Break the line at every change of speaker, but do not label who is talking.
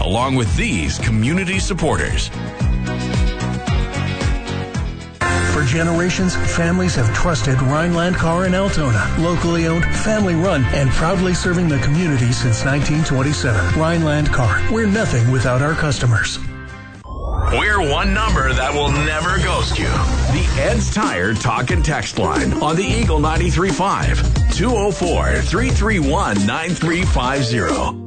along with these community supporters.
For generations, families have trusted Rhineland Car in Altona. Locally owned, family run, and proudly serving the community since 1927. Rhineland Car. We're nothing without our customers.
We're one number that will never ghost you. The Ed's Tire Talk and Text line on the Eagle 93.5. 204-331-9350.